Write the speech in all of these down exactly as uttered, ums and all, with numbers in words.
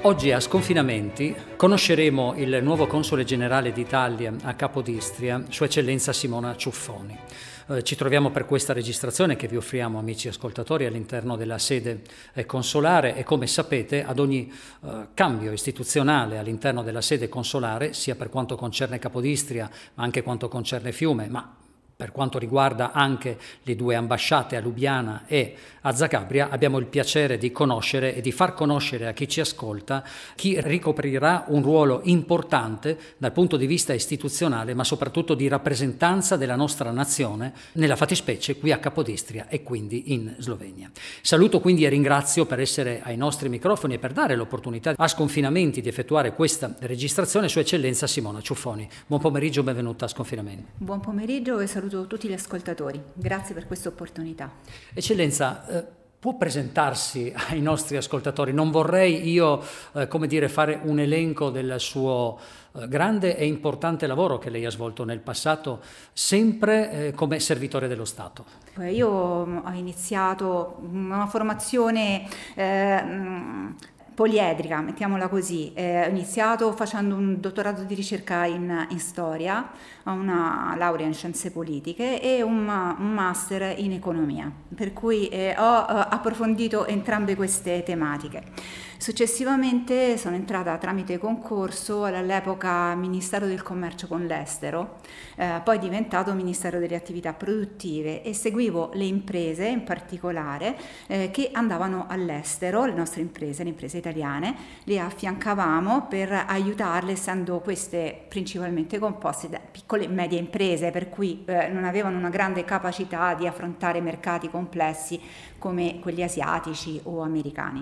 Oggi a Sconfinamenti conosceremo il nuovo console generale d'Italia a Capodistria, Sua Eccellenza Simona Ciuffoni. Eh, ci troviamo per questa registrazione che vi offriamo, amici ascoltatori, all'interno della sede eh, consolare e, come sapete, ad ogni eh, cambio istituzionale all'interno della sede consolare, sia per quanto concerne Capodistria ma anche quanto concerne Fiume, ma per quanto riguarda anche le due ambasciate a Lubiana e a Zagabria, abbiamo il piacere di conoscere e di far conoscere a chi ci ascolta chi ricoprirà un ruolo importante dal punto di vista istituzionale, ma soprattutto di rappresentanza della nostra nazione, nella fattispecie qui a Capodistria e quindi in Slovenia. Saluto quindi e ringrazio per essere ai nostri microfoni e per dare l'opportunità a Sconfinamenti di effettuare questa registrazione Sua Eccellenza Simona Ciuffoni. Buon pomeriggio, benvenuta a Sconfinamenti. Buon pomeriggio e saluto tutti gli ascoltatori. Grazie per questa opportunità. Eccellenza, eh, può presentarsi ai nostri ascoltatori? Non vorrei io, eh, come dire, fare un elenco del suo eh, grande e importante lavoro che lei ha svolto nel passato, sempre eh, come servitore dello Stato. Io ho iniziato una formazione eh, poliedrica, mettiamola così. Eh, ho iniziato facendo un dottorato di ricerca in, in storia, ho una laurea in scienze politiche e un, un master in economia, per cui eh, ho eh, approfondito entrambe queste tematiche. Successivamente sono entrata tramite concorso all'epoca Ministero del Commercio con l'Estero, eh, poi diventato Ministero delle Attività Produttive, e seguivo le imprese in particolare eh, che andavano all'estero, le nostre imprese, le imprese italiane, le affiancavamo per aiutarle, essendo queste principalmente composte da piccole e medie imprese, per cui eh, non avevano una grande capacità di affrontare mercati complessi come quelli asiatici o americani.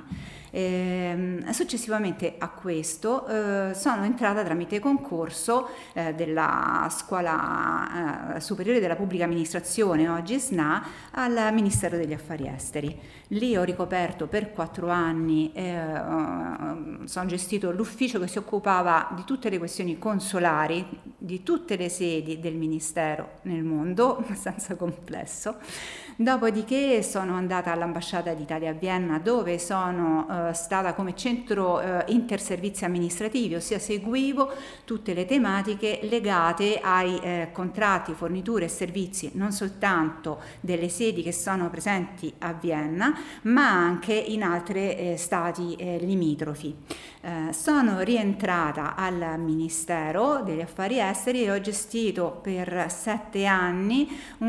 E, successivamente a questo eh, sono entrata tramite concorso eh, della Scuola eh, Superiore della Pubblica Amministrazione, oggi S N A, al Ministero degli Affari Esteri. Lì ho ricoperto per quattro anni, eh, sono gestito l'ufficio che si occupava di tutte le questioni consolari, di tutte le sedi del Ministero nel mondo, abbastanza complesso. Dopodiché sono andata all'Ambasciata d'Italia a Vienna, dove sono eh, stata come centro eh, interservizi amministrativi, ossia seguivo tutte le tematiche legate ai eh, contratti, forniture e servizi, non soltanto delle sedi che sono presenti a Vienna, ma anche in altri eh, stati eh, limitrofi. Eh, sono rientrata al Ministero degli Affari Esteri e ho gestito per sette anni un